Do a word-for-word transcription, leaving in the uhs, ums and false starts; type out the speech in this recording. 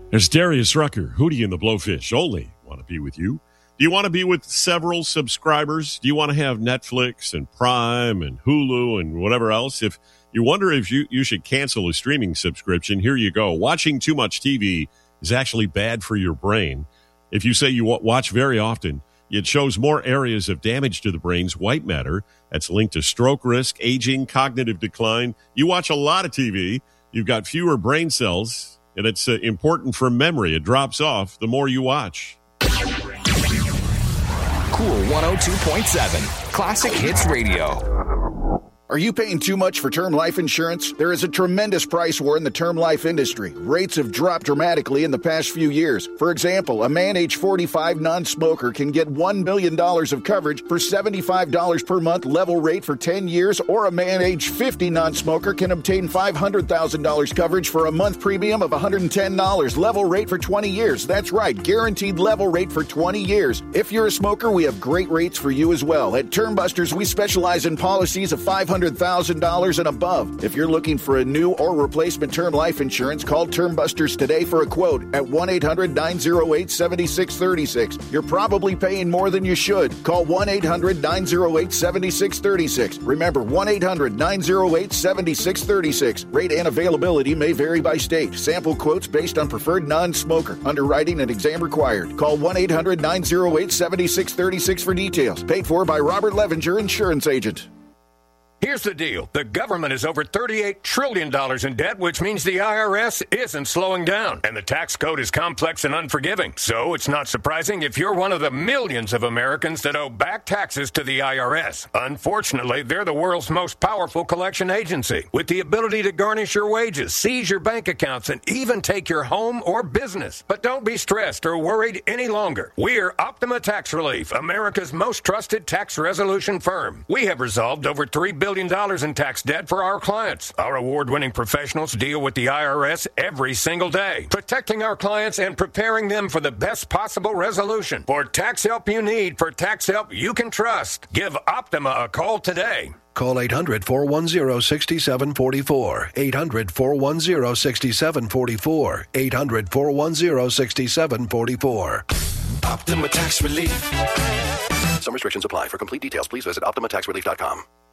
There's Darius Rucker, Hootie and the Blowfish. Only want to be with you. Do you want to be with several subscribers? Do you want to have Netflix and Prime and Hulu and whatever else? If you wonder if you, you should cancel a streaming subscription, here you go. Watching too much T V is actually bad for your brain. If you say you watch very often, it shows more areas of damage to the brain's white matter that's linked to stroke risk, aging, cognitive decline. You watch a lot of T V, you've got fewer brain cells. And it's uh, important for memory. It drops off the more you watch. Cool one oh two point seven, Classic Hits Radio. Are you paying too much for term life insurance? There is a tremendous price war in the term life industry. Rates have dropped dramatically in the past few years. For example, a man age forty-five non-smoker can get one million dollars of coverage for seventy-five dollars per month level rate for ten years, or a man age fifty non-smoker can obtain five hundred thousand dollars coverage for a month premium of one hundred ten dollars level rate for twenty years. That's right, guaranteed level rate for twenty years. If you're a smoker, we have great rates for you as well. At Term Busters, we specialize in policies of five hundred thousand dollars and above. If you're looking for a new or replacement term life insurance, call Term Busters today for a quote at one eight hundred nine oh eight seven six three six. You're probably paying more than you should. Call one eight hundred nine oh eight seven six three six. Remember, one eight hundred nine oh eight seven six three six. Rate and availability may vary by state. Sample quotes based on preferred non-smoker. Underwriting and exam required. Call one eight hundred nine oh eight seven six three six for details. Paid for by Robert Levenger, insurance agent. Here's the deal. The government is over thirty-eight trillion dollars in debt, which means the I R S isn't slowing down. And the tax code is complex and unforgiving. So it's not surprising if you're one of the millions of Americans that owe back taxes to the I R S. Unfortunately, they're the world's most powerful collection agency, with the ability to garnish your wages, seize your bank accounts, and even take your home or business. But don't be stressed or worried any longer. We're Optima Tax Relief, America's most trusted tax resolution firm. We have resolved over three billion dollars in tax debt for our clients. Our award-winning professionals deal with the I R S every single day, protecting our clients and preparing them for the best possible resolution. For tax help you need, for tax help you can trust, give Optima a call today. Call eight hundred four one zero six seven four four. eight hundred four one zero six seven four four. eight hundred four one zero six seven four four. Optima Tax Relief. Some restrictions apply. For complete details, please visit optima tax relief dot com.